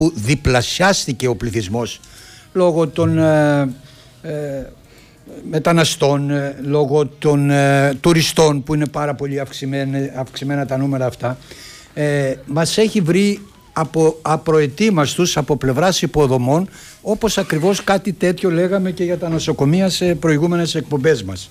που διπλασιάστηκε ο πληθυσμός λόγω των μεταναστών, λόγω των τουριστών που είναι πάρα πολύ αυξημένα τα νούμερα αυτά, μας έχει βρει απροετοίμαστους από πλευράς υποδομών, όπως ακριβώς κάτι τέτοιο λέγαμε και για τα νοσοκομεία σε προηγούμενες εκπομπές μας.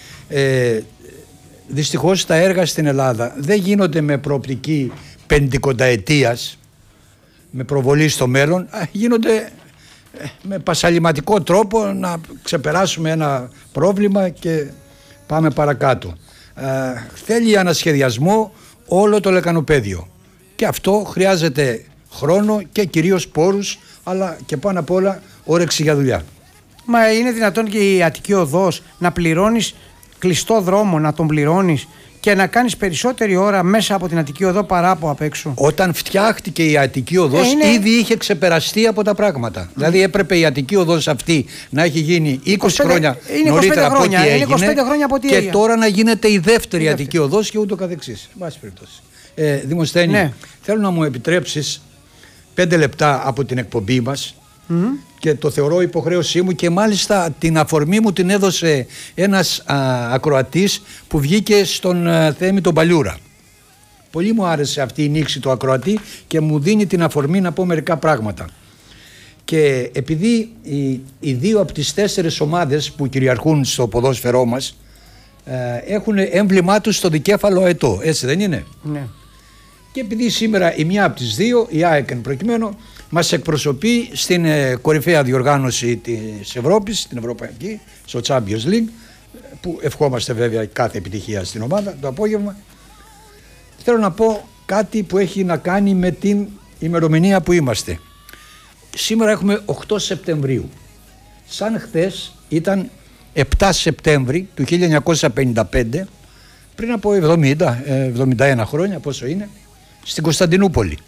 Δυστυχώς τα έργα στην Ελλάδα δεν γίνονται με προοπτική 50ετίας, με προβολή στο μέλλον, γίνονται με πασαλιματικό τρόπο να ξεπεράσουμε ένα πρόβλημα και πάμε παρακάτω. Θέλει ανασχεδιασμό όλο το λεκανοπέδιο και αυτό χρειάζεται χρόνο και κυρίως πόρους, αλλά και πάνω απ' όλα όρεξη για δουλειά. Μα είναι δυνατόν και η Αττική Οδός να πληρώνεις κλειστό δρόμο, να τον πληρώνεις και να κάνεις περισσότερη ώρα μέσα από την Αττική Οδό παρά από απ' έξω? Όταν φτιάχτηκε η Αττική Οδός ήδη είχε ξεπεραστεί από τα πράγματα. Δηλαδή έπρεπε η Αττική Οδός αυτή να έχει γίνει 20 χρόνια νωρίτερα από ό,τι έγινε και τώρα να γίνεται η δεύτερη Αττική Οδός και ούτω καθεξής. Δημοσθένη, θέλω να μου επιτρέψεις 5 λεπτά από την εκπομπή μας και το θεωρώ υποχρέωσή μου, και μάλιστα την αφορμή μου την έδωσε ένας ακροατής που βγήκε στον Θέμη τον Παλιούρα. Πολύ μου άρεσε αυτή η νήξη του ακροατή και μου δίνει την αφορμή να πω μερικά πράγματα. Και επειδή οι 2 από τις 4 ομάδες που κυριαρχούν στο ποδόσφαιρό μας έχουν έμβλημά τους στο δικέφαλο αετό, έτσι δεν είναι? Ναι. Και επειδή σήμερα η μια από τις 2, η ΑΕΚ εν προκειμένου, μας εκπροσωπεί στην κορυφαία διοργάνωση της Ευρώπης, την Ευρωπαϊκή, στο Champions League, που ευχόμαστε βέβαια κάθε επιτυχία στην ομάδα το απόγευμα, θέλω να πω κάτι που έχει να κάνει με την ημερομηνία που είμαστε. Σήμερα έχουμε 8 Σεπτεμβρίου. Σαν χθες ήταν 7 Σεπτέμβρη του 1955, πριν από 71 χρόνια, πόσο είναι, στην Κωνσταντινούπολη.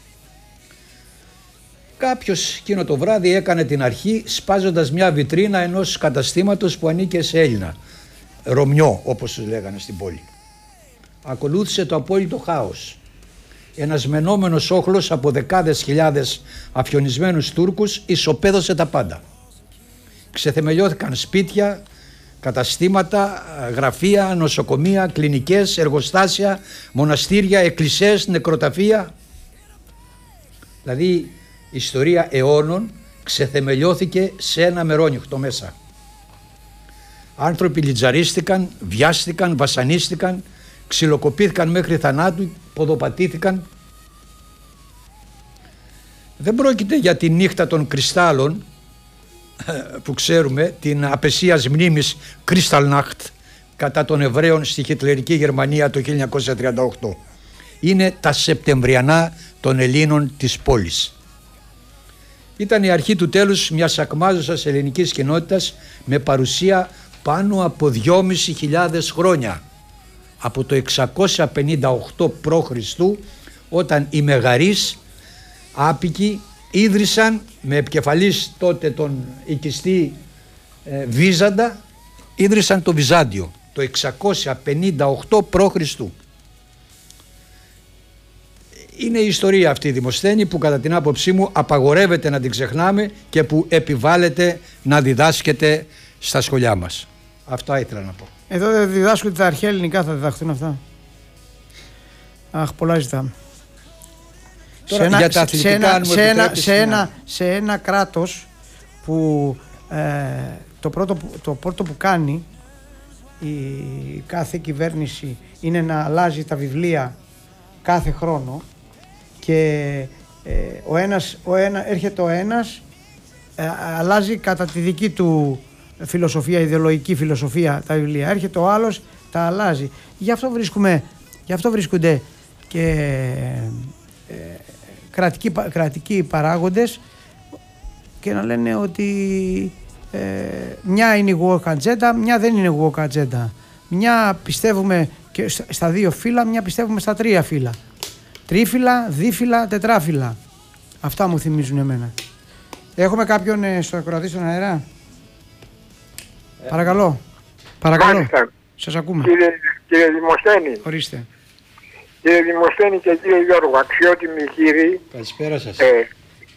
Κάποιος εκείνο το βράδυ έκανε την αρχή σπάζοντας μια βιτρίνα ενός καταστήματος που ανήκε σε Έλληνα, Ρωμιό όπως τους λέγανε στην πόλη. Ακολούθησε το απόλυτο χάος. Ένας μενόμενος όχλος από δεκάδες χιλιάδες αφιονισμένους Τούρκους ισοπαίδωσε τα πάντα. Ξεθεμελιώθηκαν σπίτια, καταστήματα, γραφεία, νοσοκομεία, κλινικές, εργοστάσια, μοναστήρια, εκκλησίες, νεκροταφεία. Δηλαδή η ιστορία αιώνων ξεθεμελιώθηκε σε ένα μερόνυχτο μέσα. Άνθρωποι λιτζαρίστηκαν, βιάστηκαν, βασανίστηκαν, ξυλοκοπήθηκαν μέχρι θανάτου, ποδοπατήθηκαν. Δεν πρόκειται για τη νύχτα των κρυστάλλων που ξέρουμε, την απεσίας μνήμης Kristallnacht κατά των Εβραίων στη χιτλερική Γερμανία το 1938. Είναι τα Σεπτεμβριανά των Ελλήνων της πόλης. Ήταν η αρχή του τέλους μιας ακμάζουσας ελληνικής κοινότητας με παρουσία πάνω από 2.500 χρόνια. Από το 658 π.Χ. όταν οι Μεγαρείς άπικοι ίδρυσαν με επικεφαλής τότε τον οικιστή Βίζαντα, ίδρυσαν το Βυζάντιο το 658 π.Χ. Είναι η ιστορία αυτή, Δημοσθένη, που κατά την άποψή μου απαγορεύεται να την ξεχνάμε και που επιβάλλεται να διδάσκεται στα σχολιά μας. Αυτά ήθελα να πω. Εδώ δεν διδάσκονται τα αρχαία ελληνικά, θα διδαχθούν αυτά? Αχ, πολλά ζητάμε. Σε ένα κράτος που το πρώτο που κάνει η κάθε κυβέρνηση είναι να αλλάζει τα βιβλία κάθε χρόνο και έρχεται ο ένας, αλλάζει κατά τη δική του φιλοσοφία, ιδεολογική φιλοσοφία τα βιβλία, έρχεται ο άλλος, τα αλλάζει. Γι' αυτό βρίσκονται και κρατικοί παράγοντες και να λένε ότι μια είναι η woke agenda, μια δεν είναι woke agenda. Μια πιστεύουμε και στα 2 φύλλα, μια πιστεύουμε στα 3 φύλλα. Τρίφυλλα, δίφυλλα, τετράφυλλα. Αυτά μου θυμίζουν εμένα. Έχουμε κάποιον στο ακροατή στον αέρα? Παρακαλώ. Μάλιστα. Σας ακούμε. Κύριε Δημοσθένη. Ορίστε. Κύριε Δημοσθένη και κύριε Γιώργο, αξιότιμοι κύριοι. Καλησπέρα σας.